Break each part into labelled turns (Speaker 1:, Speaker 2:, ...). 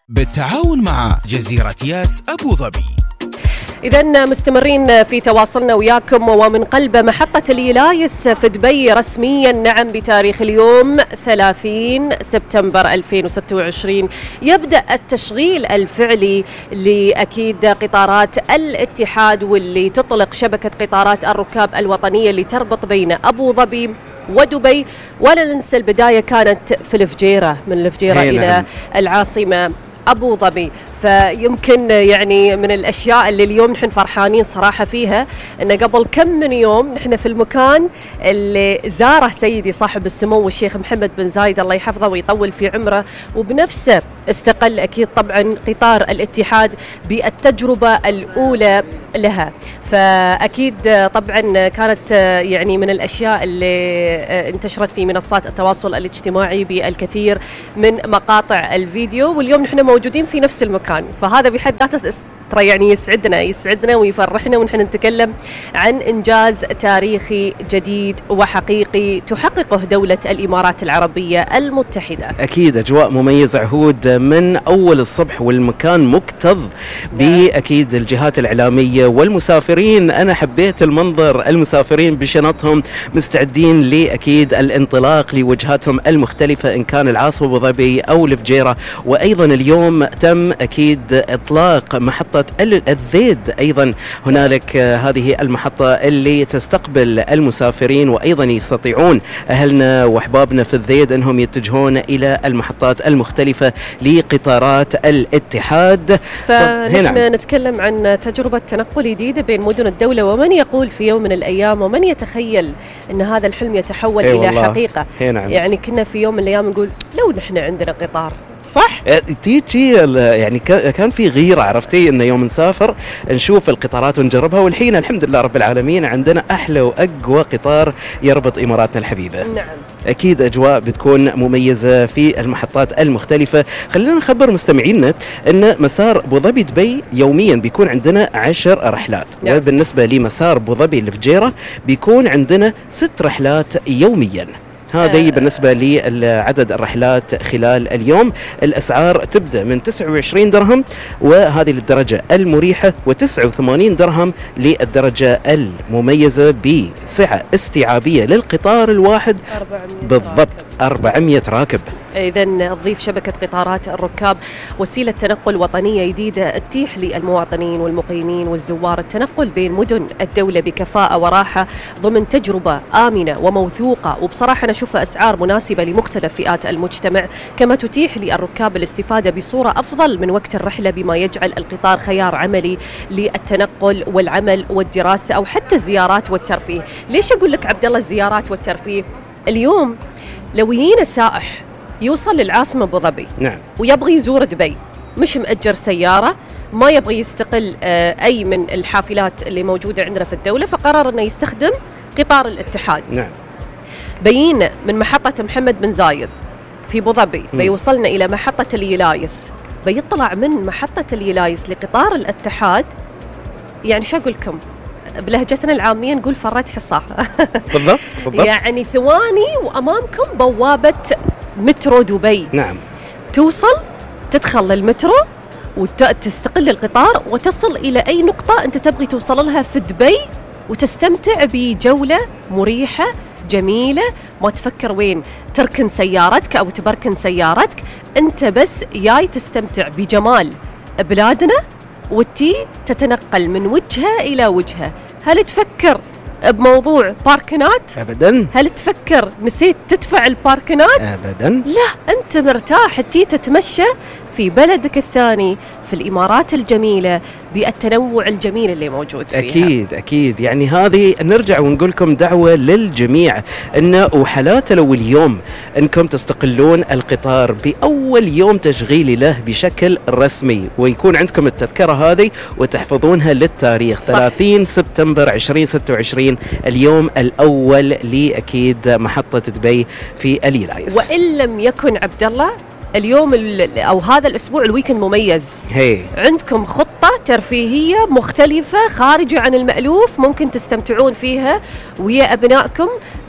Speaker 1: بالتعاون مع جزيرة ياس أبو ظبي.
Speaker 2: إذن مستمرين في تواصلنا وياكم، ومن قلب محطة اليلايس في دبي رسميا نعم بتاريخ اليوم 30 سبتمبر 2026 يبدأ التشغيل الفعلي لأكيد قطارات الاتحاد، واللي تطلق شبكة قطارات الركاب الوطنية اللي تربط بين أبو ظبي ودبي. ولا ننسى البداية كانت في الفجيرة، من الفجيرة إلى العاصمة أبو ظبي. فيمكن يعني من الأشياء اللي اليوم نحن فرحانين صراحة فيها أن قبل كم من يوم نحن في المكان اللي زاره سيدي صاحب السمو الشيخ محمد بن زايد الله يحفظه ويطول في عمره، وبنفسه استقل أكيد طبعا قطار الاتحاد بالتجربة الأولى لها. فأكيد طبعا كانت يعني من الأشياء اللي انتشرت في منصات التواصل الاجتماعي بالكثير من مقاطع الفيديو، واليوم نحن موجودين في نفس المكان. فهذا بحد ذاته يعني يسعدنا ويفرحنا، ونحن نتكلم عن إنجاز تاريخي جديد وحقيقي تحققه دولة الإمارات العربية المتحدة.
Speaker 3: أكيد أجواء مميزة عهود من أول الصبح، والمكان مكتظ بأكيد الجهات الإعلامية والمسافرين. أنا حبيت المنظر، المسافرين بشنطهم مستعدين لأكيد الانطلاق لوجهاتهم المختلفة إن كان العاصمة أبو ظبي أو الفجيرة. وأيضا اليوم تم أكيد إطلاق محطة الذيد، أيضا هنالك هذه المحطة اللي تستقبل المسافرين، وأيضا يستطيعون أهلنا وأحبابنا في الذيد أنهم يتجهون إلى المحطات المختلفة لقطارات الاتحاد.
Speaker 2: فنحن نتكلم عن تجربة تنقل جديدة بين مدن الدولة، ومن يقول في يوم من الأيام ومن يتخيل أن هذا الحلم يتحول إلى حقيقة. يعني كنا في يوم من الأيام نقول لو نحن عندنا قطار، صح؟
Speaker 3: تيجي يعني كان في غيرة، عرفتي إنه يوم نسافر نشوف القطارات ونجربها، والحين الحمد لله رب العالمين عندنا أحلى وأقوى قطار يربط إماراتنا الحبيبة.
Speaker 2: نعم.
Speaker 3: أكيد أجواء بتكون مميزة في المحطات المختلفة. خلينا نخبر مستمعينا أن مسار أبو ظبي دبي يوميا بيكون عندنا 10 رحلات. نعم. وبالنسبة لمسار أبو ظبي الفجيرة بيكون عندنا 6 رحلات يوميا. هذه بالنسبة لعدد الرحلات خلال اليوم. الأسعار تبدأ من 29 درهم وهذه للدرجة المريحة، و89 درهم للدرجة المميزة بسعة استيعابية للقطار الواحد بالضبط 400 راكب.
Speaker 2: إذن تضيف شبكة قطارات الركاب وسيلة تنقل وطنية جديدة تتيح للمواطنين والمقيمين والزوار التنقل بين مدن الدولة بكفاءة وراحة ضمن تجربة آمنة وموثوقة، وبصراحة نشوفها أسعار مناسبة لمختلف فئات المجتمع، كما تتيح للركاب الاستفادة بصورة أفضل من وقت الرحلة، بما يجعل القطار خيار عملي للتنقل والعمل والدراسة أو حتى الزيارات والترفيه. ليش أقول لك عبد الله الزيارات والترفيه؟ اليوم لو يجينا سائح يوصل للعاصمة أبو ظبي،
Speaker 3: نعم،
Speaker 2: ويبغي يزور دبي، مش مأجر سيارة، ما يبغي يستقل أي من الحافلات اللي موجودة عندنا في الدولة، فقرر أنه يستخدم قطار الاتحاد.
Speaker 3: نعم.
Speaker 2: بينا من محطة محمد بن زايد في أبو ظبي بيوصلنا إلى محطة اليلايس، بيطلع من محطة اليلايس لقطار الاتحاد. يعني شو أقول لكم بلهجتنا العامية نقول فرت حصاه. بالضبط. يعني ثواني وأمامكم بوابة مترو دبي.
Speaker 3: نعم.
Speaker 2: توصل تدخل للمترو وتستقل القطار وتصل إلى أي نقطة أنت تبغي توصل لها في دبي، وتستمتع بجولة مريحة جميلة، ما تفكر وين تركن سيارتك أو تبركن سيارتك، أنت بس جاي تستمتع بجمال بلادنا، وتي تتنقل من وجهة إلى وجهة. هل تفكر بموضوع باركنات؟
Speaker 3: أبداً.
Speaker 2: هل تفكر نسيت تدفع الباركنات؟
Speaker 3: أبداً.
Speaker 2: لا، أنت مرتاح تي تتمشى في بلدك الثاني في الإمارات الجميلة بالتنوع الجميل اللي موجود فيها.
Speaker 3: أكيد يعني هذه نرجع ونقول لكم دعوة للجميع إنه وحالاته لو اليوم إنكم تستقلون القطار بأول يوم تشغيلي له بشكل رسمي، ويكون عندكم التذكرة هذه وتحفظونها للتاريخ. صح. 30 سبتمبر 2026 اليوم الأول لأكيد محطة دبي في اليلايس.
Speaker 2: وإن لم يكن عبد الله اليوم أو هذا الأسبوع الويكند مميز. عندكم خطة ترفيهية مختلفة خارجة عن المألوف ممكن تستمتعون فيها ويا أبنائكم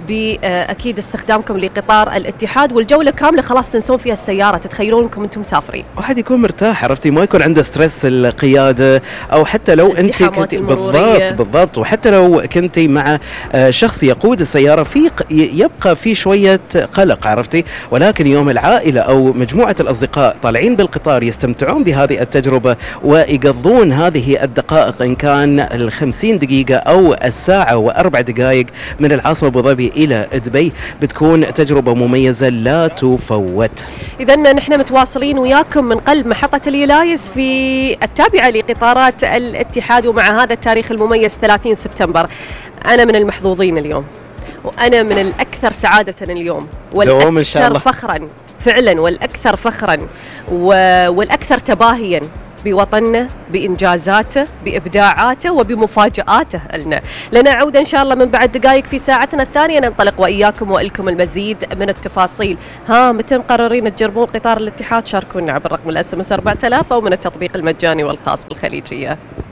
Speaker 2: بأكيد استخدامكم لقطار الاتحاد، والجولة كاملة خلاص تنسون فيها السيارة، تتخيلون انكم انتم مسافرين.
Speaker 3: واحد يكون مرتاح، عرفتي، ما يكون عنده ستريس القيادة، او حتى لو انت كنت بالضبط، وحتى لو كنت مع شخص يقود السيارة يبقى في شوية قلق، عرفتي. ولكن يوم العائلة او مجموعة الاصدقاء طالعين بالقطار يستمتعون بهذه التجربة ويقضون هذه الدقائق، ان كان 50 دقيقة او الساعة و4 دقائق من العاصمة ابو ظبي الى دبي، بتكون تجربة مميزة لا تفوت.
Speaker 2: اذا نحن متواصلين وياكم من قلب محطة اليلايس في التابعة لقطارات الاتحاد، ومع هذا التاريخ المميز 30 سبتمبر. انا من المحظوظين اليوم، وانا من الاكثر سعادة اليوم، والاكثر فخرا فعلا، والاكثر فخرا والاكثر تباهيا بوطننا، بإنجازاته، بإبداعاته وبمفاجآته لنا عودة إن شاء الله من بعد دقائق في ساعتنا الثانية. ننطلق وإياكم وإلكم المزيد من التفاصيل. متى مقررين تجربون قطار الاتحاد؟ شاركونا عبر رقم الSMS 4000 أو من التطبيق المجاني والخاص بالخليجية.